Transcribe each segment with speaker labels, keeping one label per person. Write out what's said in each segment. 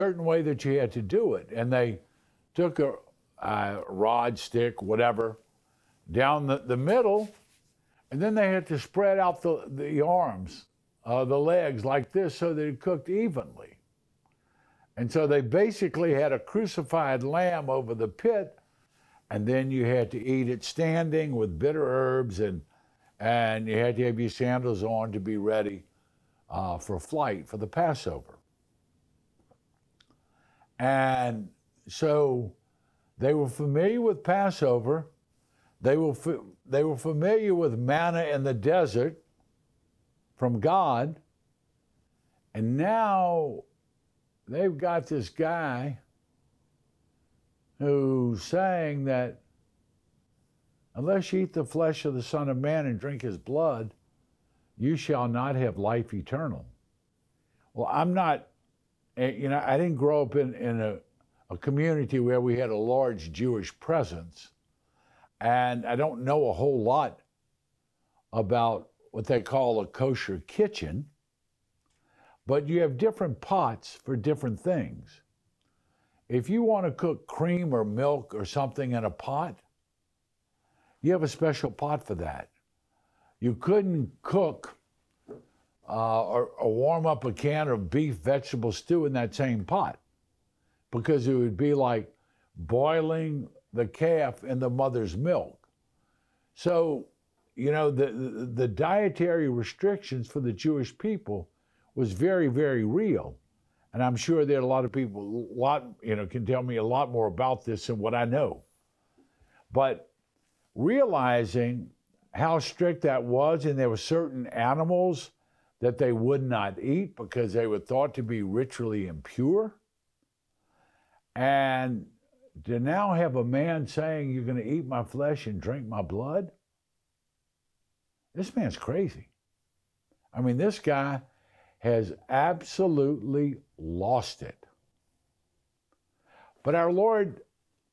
Speaker 1: certain way that you had to do it. And they took a rod, stick, whatever, down the middle, and then they had to spread out the arms, the legs like this so that it cooked evenly. And so they basically had a crucified lamb over the pit, and then you had to eat it standing with bitter herbs, and you had to have your sandals on to be ready for flight for the Passover. And so they were familiar with Passover. They were familiar with manna in the desert from God. And now they've got this guy who's saying that unless you eat the flesh of the Son of Man and drink his blood, you shall not have life eternal. Well, I'm not, I didn't grow up in a community where we had a large Jewish presence. And I don't know a whole lot about what they call a kosher kitchen, but you have different pots for different things. If you want to cook cream or milk or something in a pot, you have a special pot for that. You couldn't cook or warm up a can of beef vegetable stew in that same pot, because it would be like boiling the calf in the mother's milk. So, the dietary restrictions for the Jewish people was very, very real. And I'm sure there are a lot of people, can tell me a lot more about this than what I know. But realizing how strict that was, and there were certain animals that they would not eat because they were thought to be ritually impure. And to now have a man saying, you're going to eat my flesh and drink my blood? This man's crazy. I mean, this guy has absolutely lost it. But our Lord,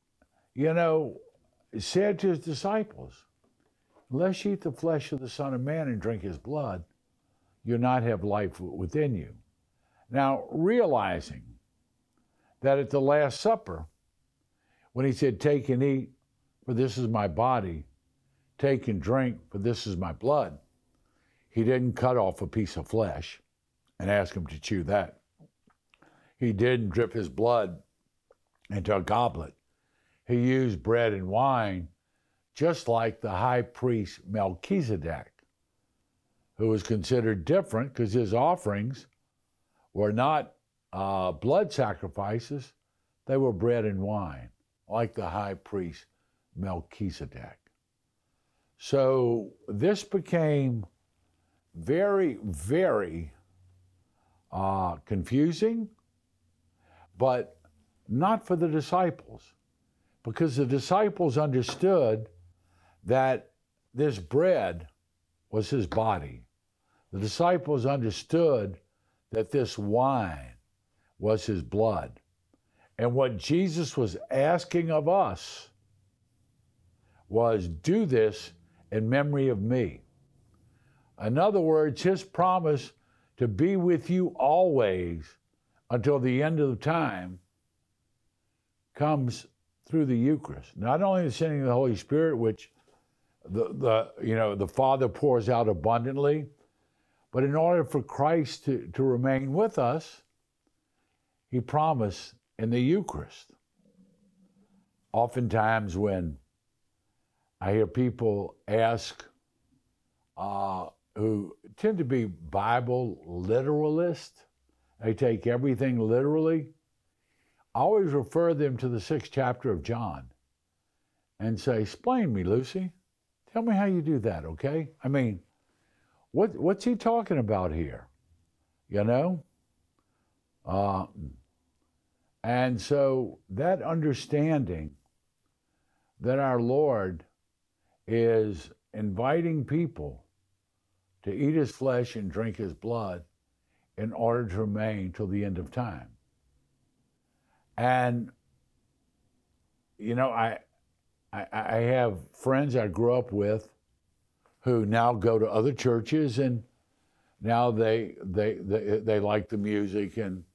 Speaker 1: said to his disciples, unless you eat the flesh of the Son of Man and drink his blood, you'll not have life within you. Now, realizing that at the Last Supper, when he said, take and eat, for this is my body, take and drink, for this is my blood, he didn't cut off a piece of flesh and ask him to chew that. He didn't drip his blood into a goblet. He used bread and wine, just like the high priest Melchizedek, who was considered different because his offerings were not blood sacrifices, they were bread and wine, like the high priest Melchizedek. So this became very, very confusing, but not for the disciples, because the disciples understood that this bread was his body. The disciples understood that this wine was his blood. And what Jesus was asking of us was, do this in memory of me. In other words, his promise to be with you always until the end of the time comes through the Eucharist. Not only the sending of the Holy Spirit, which the Father pours out abundantly, but in order for Christ to remain with us, he promised in the Eucharist. Oftentimes when I hear people ask, who tend to be Bible literalists, they take everything literally, I always refer them to the 6th chapter of John and say, explain me, Lucy. Tell me how you do that, okay? I mean, what's he talking about here? And so that understanding that our Lord is inviting people to eat his flesh and drink his blood in order to remain till the end of time. And, I have friends I grew up with who now go to other churches, and now they like the music and